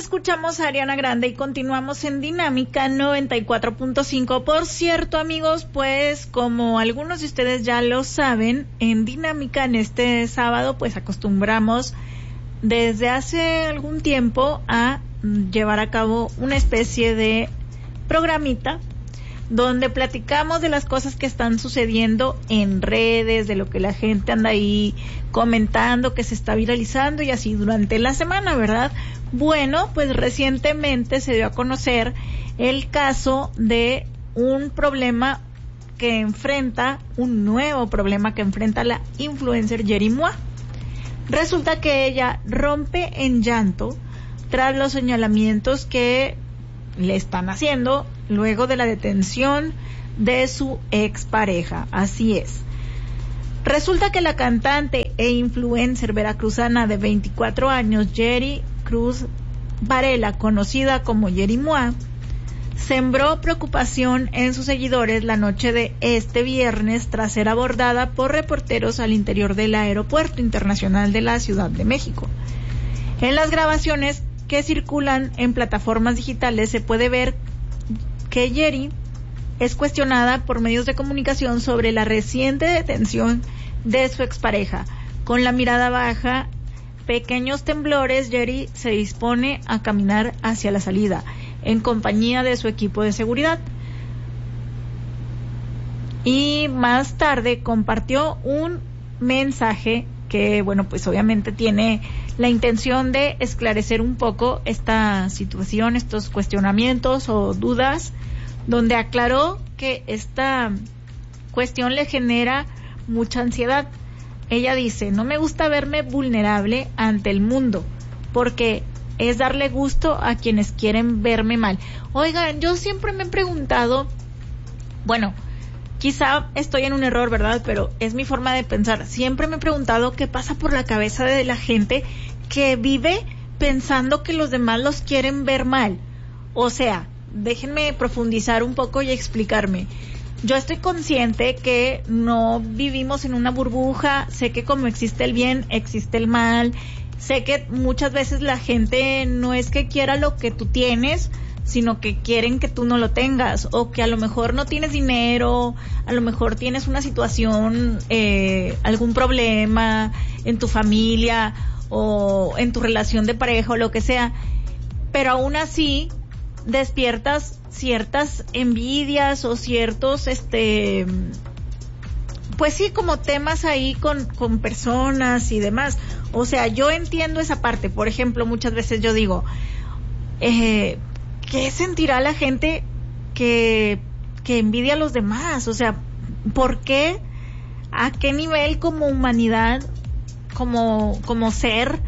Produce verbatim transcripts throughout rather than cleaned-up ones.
escuchamos a Ariana Grande y continuamos en Dinámica noventa y cuatro punto cinco. Por cierto, amigos, pues como algunos de ustedes ya lo saben, en Dinámica en este sábado pues acostumbramos desde hace algún tiempo a llevar a cabo una especie de programita donde platicamos de las cosas que están sucediendo en redes, de lo que la gente anda ahí comentando, que se está viralizando y así durante la semana, ¿verdad? Bueno, pues recientemente se dio a conocer el caso de un problema que enfrenta, un nuevo problema que enfrenta la influencer Yeri Mua. Resulta que ella rompe en llanto tras los señalamientos que le están haciendo luego de la detención de su expareja. Así es. Resulta que la cantante e influencer veracruzana de veinticuatro años, Yeri Cruz Varela, conocida como Yeri Mua, sembró preocupación en sus seguidores la noche de este viernes tras ser abordada por reporteros al interior del Aeropuerto Internacional de la Ciudad de México. En las grabaciones que circulan en plataformas digitales se puede ver que Yeri es cuestionada por medios de comunicación sobre la reciente detención de su expareja. Con la mirada baja, pequeños temblores, Yeri se dispone a caminar hacia la salida, en compañía de su equipo de seguridad. Y más tarde compartió un mensaje que, bueno, pues obviamente tiene la intención de esclarecer un poco esta situación, estos cuestionamientos o dudas, donde aclaró que esta cuestión le genera mucha ansiedad. Ella dice: no me gusta verme vulnerable ante el mundo, porque es darle gusto a quienes quieren verme mal. Oigan, yo siempre me he preguntado, bueno, quizá estoy en un error, ¿verdad? Pero es mi forma de pensar. Siempre me he preguntado qué pasa por la cabeza de la gente que vive pensando que los demás los quieren ver mal. O sea, déjenme profundizar un poco y explicarme. Yo estoy consciente que no vivimos en una burbuja, sé que como existe el bien, existe el mal, sé que muchas veces la gente no es que quiera lo que tú tienes, sino que quieren que tú no lo tengas, o que a lo mejor no tienes dinero, a lo mejor tienes una situación, eh, algún problema en tu familia o en tu relación de pareja o lo que sea, pero aún así despiertas ciertas envidias o ciertos, este, pues sí, como temas ahí con, con personas y demás. O sea, yo entiendo esa parte. Por ejemplo, muchas veces yo digo, eh, ¿qué sentirá la gente que, que envidia a los demás? O sea, ¿por qué? ¿A qué nivel como humanidad, como, como ser,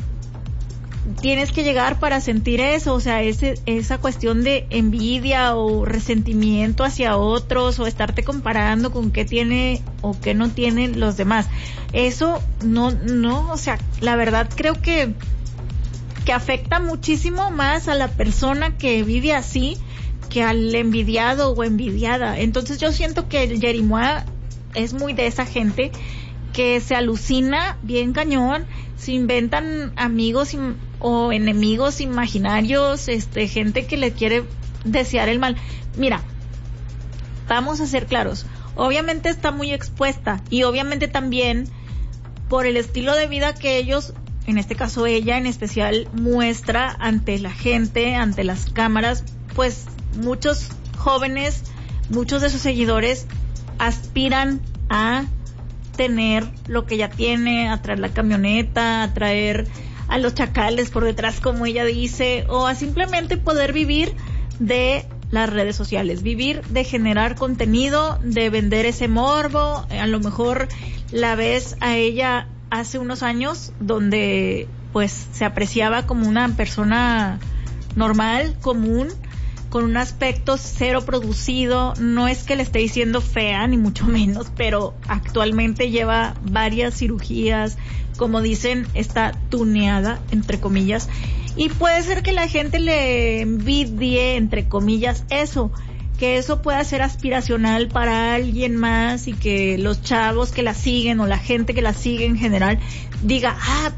tienes que llegar para sentir eso? O sea, ese, esa cuestión de envidia o resentimiento hacia otros, o estarte comparando con qué tiene o qué no tienen los demás. Eso no, no, o sea, la verdad creo que que afecta muchísimo más a la persona que vive así que al envidiado o envidiada. Entonces yo siento que el Yeri Mua es muy de esa gente que se alucina bien cañón, se inventan amigos o enemigos imaginarios, este, gente que le quiere desear el mal. Mira, vamos a ser claros, obviamente está muy expuesta y obviamente también por el estilo de vida que ellos, en este caso ella en especial, muestra ante la gente, ante las cámaras, pues muchos jóvenes, muchos de sus seguidores aspiran a tener lo que ella tiene, a traer la camioneta, a traer a los chacales por detrás, como ella dice, o a simplemente poder vivir de las redes sociales, vivir de generar contenido, de vender ese morbo. A lo mejor la ves a ella hace unos años donde pues se apreciaba como una persona normal, común, con un aspecto cero producido. No es que le esté diciendo fea ni mucho menos, pero actualmente lleva varias cirugías, como dicen, está tuneada, entre comillas, y puede ser que la gente le envidie, entre comillas, eso, que eso pueda ser aspiracional para alguien más y que los chavos que la siguen o la gente que la sigue en general diga, ah, pues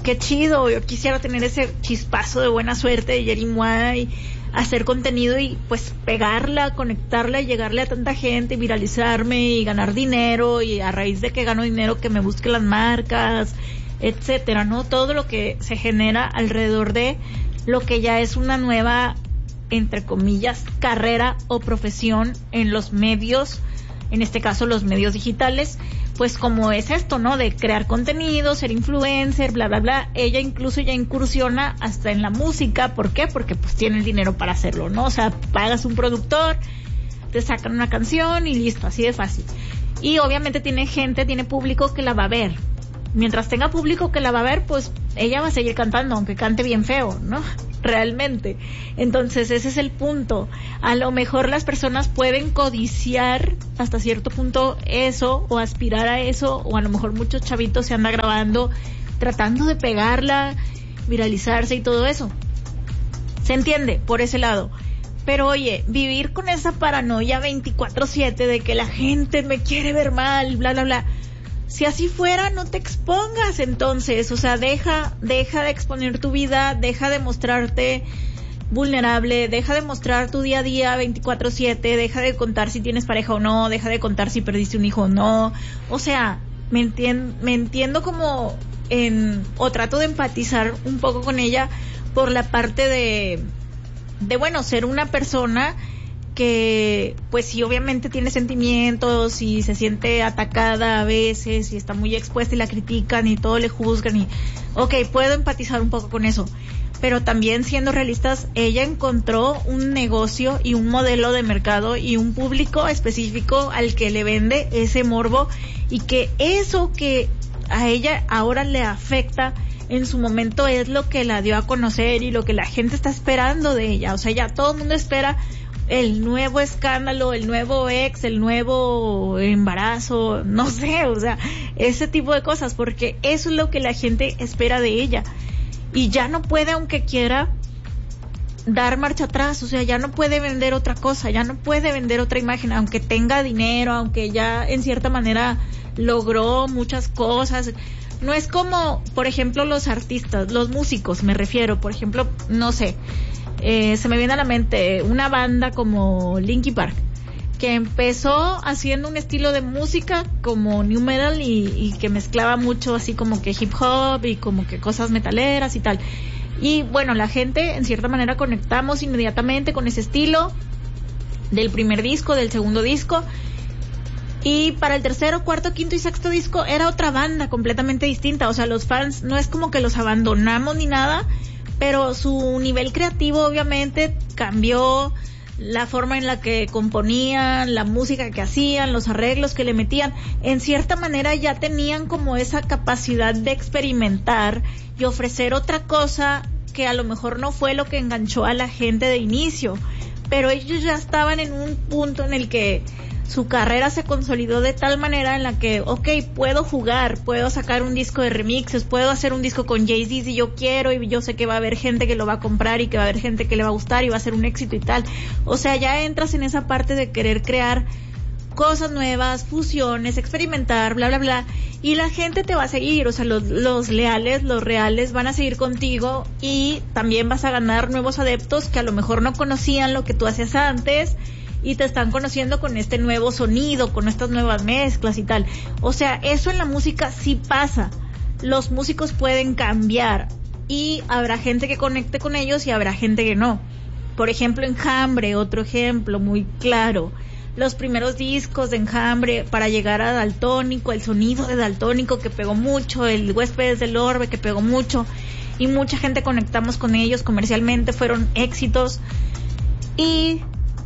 qué chido, yo quisiera tener ese chispazo de buena suerte de Jerry Mua y hacer contenido y pues pegarla, conectarla y llegarle a tanta gente, viralizarme y ganar dinero, y a raíz de que gano dinero que me busque las marcas, etcétera, ¿no? Todo lo que se genera alrededor de lo que ya es una nueva, entre comillas, carrera o profesión en los medios, en este caso los medios digitales, pues como es esto, ¿no? De crear contenido, ser influencer, bla, bla, bla. Ella incluso ya incursiona hasta en la música. ¿Por qué? Porque pues tiene el dinero para hacerlo, ¿no? O sea, pagas un productor, te sacan una canción y listo, así de fácil. Y obviamente tiene gente, tiene público que la va a ver. Mientras tenga público que la va a ver, pues ella va a seguir cantando, aunque cante bien feo, ¿no? Realmente. Entonces ese es el punto. A lo mejor las personas pueden codiciar hasta cierto punto eso, o aspirar a eso, o a lo mejor muchos chavitos se andan grabando tratando de pegarla, viralizarse y todo eso. ¿Se entiende? Por ese lado. Pero oye, vivir con esa paranoia veinticuatro siete de que la gente me quiere ver mal, bla, bla, bla. Si así fuera, no te expongas entonces, o sea, deja, deja de exponer tu vida, deja de mostrarte vulnerable, deja de mostrar tu día a día veinticuatro siete, deja de contar si tienes pareja o no, deja de contar si perdiste un hijo o no, o sea, me entiendo, me entiendo como en, o trato de empatizar un poco con ella por la parte de, de bueno, ser una persona que pues sí obviamente tiene sentimientos y se siente atacada a veces y está muy expuesta y la critican y todo le juzgan y ok, puedo empatizar un poco con eso, pero también siendo realistas, ella encontró un negocio y un modelo de mercado y un público específico al que le vende ese morbo, y que eso que a ella ahora le afecta en su momento es lo que la dio a conocer y lo que la gente está esperando de ella. O sea, ya todo el mundo espera el nuevo escándalo, el nuevo ex, el nuevo embarazo, no sé, o sea, ese tipo de cosas, porque eso es lo que la gente espera de ella. Y ya no puede, aunque quiera, dar marcha atrás, o sea, ya no puede vender otra cosa, ya no puede vender otra imagen, aunque tenga dinero, aunque ya en cierta manera logró muchas cosas. No es como, por ejemplo, los artistas, los músicos, me refiero, por ejemplo, no sé, Eh, se me viene a la mente una banda como Linkin Park, que empezó haciendo un estilo de música como new metal y, y que mezclaba mucho así como que hip hop y como que cosas metaleras y tal. Y bueno, la gente en cierta manera conectamos inmediatamente con ese estilo del primer disco, del segundo disco, y para el tercero, cuarto, quinto y sexto disco era otra banda completamente distinta. O sea, los fans no es como que los abandonamos ni nada, pero su nivel creativo obviamente cambió, la forma en la que componían, la música que hacían, los arreglos que le metían, en cierta manera ya tenían como esa capacidad de experimentar y ofrecer otra cosa que a lo mejor no fue lo que enganchó a la gente de inicio, pero ellos ya estaban en un punto en el que su carrera se consolidó de tal manera en la que, ok, puedo jugar, puedo sacar un disco de remixes, puedo hacer un disco con Jay-Z si yo quiero, y yo sé que va a haber gente que lo va a comprar y que va a haber gente que le va a gustar y va a ser un éxito y tal. O sea, ya entras en esa parte de querer crear cosas nuevas, fusiones, experimentar, bla, bla, bla, y la gente te va a seguir, o sea, los, los leales, los reales van a seguir contigo, y también vas a ganar nuevos adeptos que a lo mejor no conocían lo que tú hacías antes, y te están conociendo con este nuevo sonido, con estas nuevas mezclas y tal. O sea, eso en la música sí pasa. Los músicos pueden cambiar y habrá gente que conecte con ellos y habrá gente que no. Por ejemplo, Enjambre, otro ejemplo muy claro. Los primeros discos de Enjambre para llegar a Daltónico, el sonido de Daltónico que pegó mucho, el Huéspedes del Orbe que pegó mucho, y mucha gente conectamos con ellos comercialmente, fueron éxitos. Y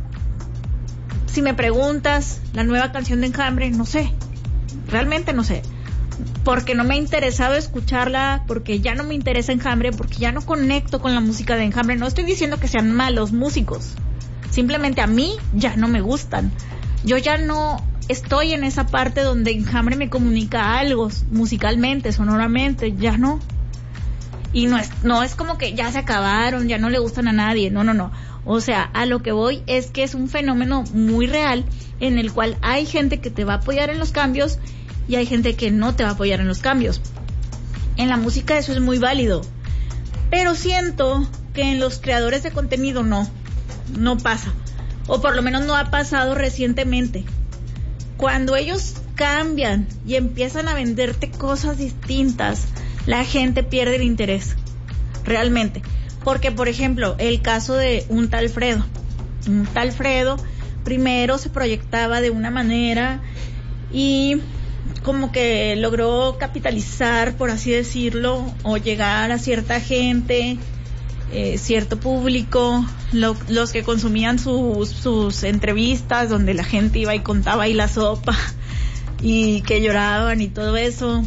si me preguntas, la nueva canción de Enjambre, no sé, realmente no sé, porque no me ha interesado escucharla, porque ya no me interesa Enjambre, porque ya no conecto con la música de Enjambre. No estoy diciendo que sean malos músicos, simplemente a mí ya no me gustan. Yo ya no estoy en esa parte donde Enjambre me comunica algo musicalmente, sonoramente, ya no. Y no es, no es como que ya se acabaron, ya no le gustan a nadie, no, no, no. O sea, a lo que voy es que es un fenómeno muy real en el cual hay gente que te va a apoyar en los cambios y hay gente que no te va a apoyar en los cambios. En la música eso es muy válido, pero siento que en los creadores de contenido no, no pasa, o por lo menos no ha pasado recientemente. Cuando ellos cambian y empiezan a venderte cosas distintas, la gente pierde el interés, realmente. Porque, por ejemplo, el caso de un tal Fredo, un tal Fredo primero se proyectaba de una manera y como que logró capitalizar, por así decirlo, o llegar a cierta gente, eh, cierto público, lo, los que consumían sus, sus entrevistas, donde la gente iba y contaba ahí la sopa, y que lloraban y todo eso.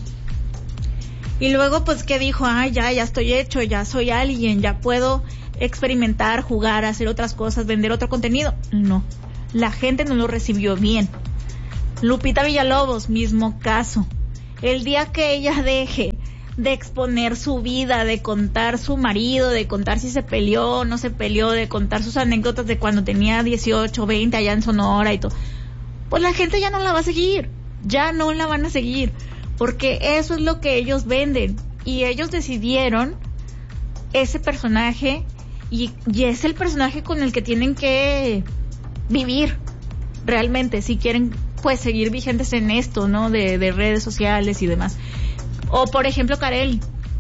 Y luego, pues, que dijo, ay, ya, ya estoy hecho, ya soy alguien, ya puedo experimentar, jugar, hacer otras cosas, vender otro contenido. No, la gente no lo recibió bien. Lupita Villalobos, mismo caso. El día que ella deje de exponer su vida, de contar su marido, de contar si se peleó o no se peleó, de contar sus anécdotas de cuando tenía dieciocho, veinte allá en Sonora y todo, pues la gente ya no la va a seguir, ya no la van a seguir, porque eso es lo que ellos venden, y ellos decidieron ese personaje, y, y es el personaje con el que tienen que vivir realmente, si quieren pues seguir vigentes en esto, ¿no? De, de redes sociales y demás. O por ejemplo Kareli,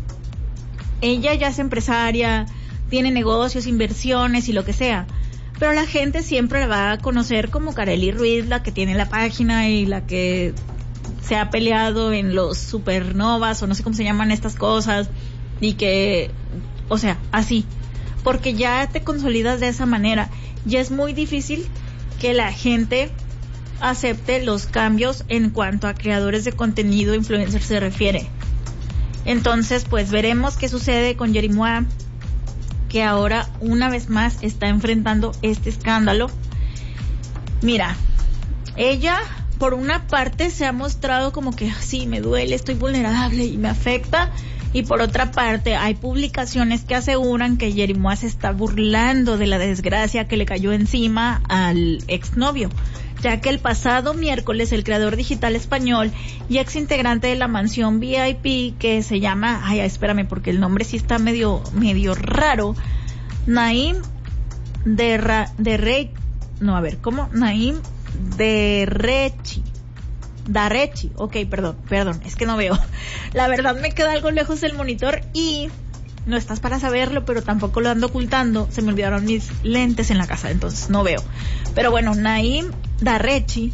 ella ya es empresaria, tiene negocios, inversiones y lo que sea, pero la gente siempre la va a conocer como Kareli Ruiz, la que tiene la página y la que se ha peleado en los supernovas o no sé cómo se llaman estas cosas, y que, o sea, así, porque ya te consolidas de esa manera, y es muy difícil que la gente acepte los cambios en cuanto a creadores de contenido, influencers se refiere. Entonces, pues veremos qué sucede con Yerimoa, que ahora una vez más está enfrentando este escándalo. Mira, ella por una parte se ha mostrado como que sí, me duele, estoy vulnerable y me afecta, y por otra parte hay publicaciones que aseguran que Yerimoa se está burlando de la desgracia que le cayó encima al exnovio, ya que el pasado miércoles el creador digital español y ex integrante de la mansión V I P, que se llama, ay, espérame porque el nombre sí está medio medio raro, Naim de Ra, de Rey, no, a ver, ¿cómo? Naim de Rechi, Darechi, ok, perdón, perdón, es que no veo, la verdad me queda algo lejos del monitor y no estás para saberlo, pero tampoco lo ando ocultando, se me olvidaron mis lentes en la casa, entonces no veo. Pero bueno, Naim Darechi,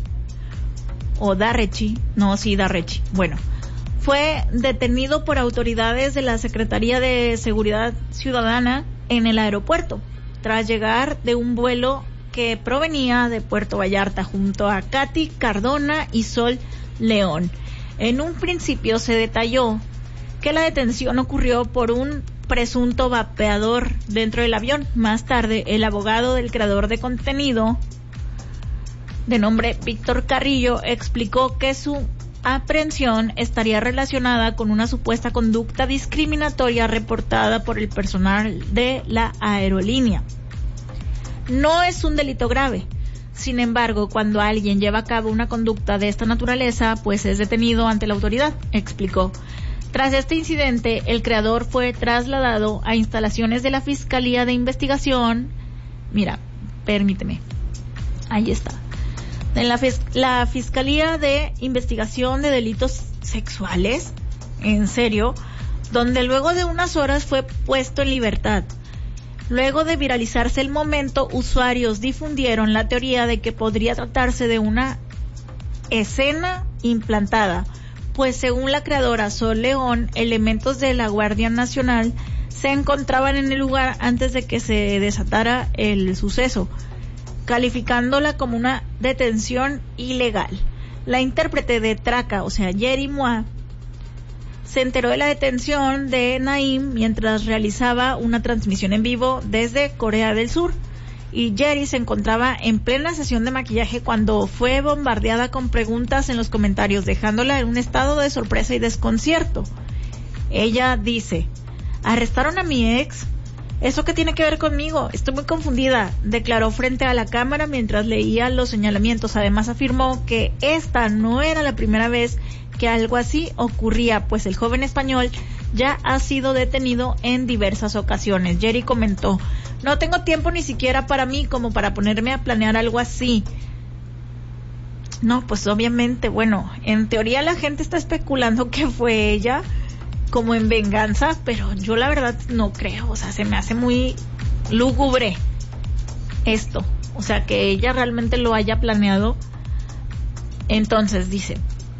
o Darechi, no, sí, Darechi, bueno, fue detenido por autoridades de la Secretaría de Seguridad Ciudadana en el aeropuerto, tras llegar de un vuelo que provenía de Puerto Vallarta junto a Katy Cardona y Sol León. En un principio se detalló que la detención ocurrió por un presunto vapeador dentro del avión. Más tarde, el abogado del creador de contenido, de nombre Víctor Carrillo, explicó que su aprehensión estaría relacionada con una supuesta conducta discriminatoria reportada por el personal de la aerolínea. No es un delito grave. Sin embargo, cuando alguien lleva a cabo una conducta de esta naturaleza, pues es detenido ante la autoridad, explicó. Tras este incidente, el creador fue trasladado a instalaciones de la Fiscalía de Investigación. Mira, permíteme. Ahí está. En la, la Fiscalía de Investigación de Delitos Sexuales, en serio, donde luego de unas horas fue puesto en libertad. Luego de viralizarse el momento, usuarios difundieron la teoría de que podría tratarse de una escena implantada, pues según la creadora Sol León, elementos de la Guardia Nacional se encontraban en el lugar antes de que se desatara el suceso, calificándola como una detención ilegal. La intérprete de Traca, o sea, Yerimoa, se enteró de la detención de Naim mientras realizaba una transmisión en vivo desde Corea del Sur, y Yeri se encontraba en plena sesión de maquillaje cuando fue bombardeada con preguntas en los comentarios, dejándola en un estado de sorpresa y desconcierto. Ella dice: ¿arrestaron a mi ex? ¿Eso qué tiene que ver conmigo? Estoy muy confundida, declaró frente a la cámara mientras leía los señalamientos. Además afirmó que esta no era la primera vez que algo así ocurría, pues el joven español ya ha sido detenido en diversas ocasiones. Jerry comentó: no tengo tiempo ni siquiera para mí como para ponerme a planear algo así. No, pues obviamente, bueno, en teoría la gente está especulando que fue ella como en venganza, pero yo la verdad no creo. O sea, se me hace muy lúgubre esto, o sea, que ella realmente lo haya planeado. Entonces dice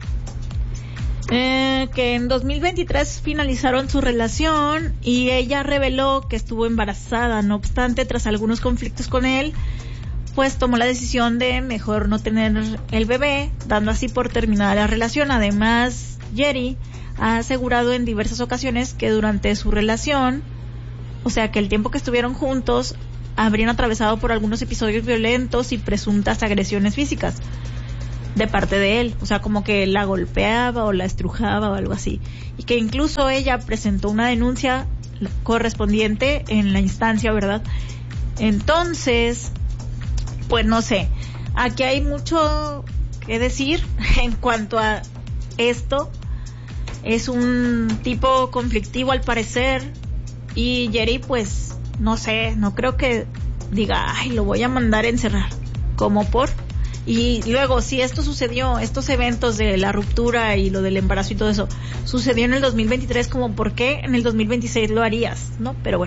eh, que en dos mil veintitrés finalizaron su relación y ella reveló que estuvo embarazada. No obstante, tras algunos conflictos con él, pues tomó la decisión de mejor no tener el bebé, dando así por terminada la relación. Además, Jerry ha asegurado en diversas ocasiones que durante su relación, o sea, que el tiempo que estuvieron juntos, habrían atravesado por algunos episodios violentos y presuntas agresiones físicas de parte de él, o sea, como que la golpeaba o la estrujaba o algo así, y que incluso ella presentó una denuncia correspondiente en la instancia, ¿verdad? Entonces, pues no sé, aquí hay mucho que decir en cuanto a esto. Es un tipo conflictivo al parecer, y Jerry, pues no sé, no creo que diga, ay, lo voy a mandar a encerrar, como por. Y luego, si esto sucedió, estos eventos de la ruptura y lo del embarazo y todo eso, sucedió en el dos mil veintitrés, como por qué en el dos mil veintiséis lo harías, ¿no? Pero bueno.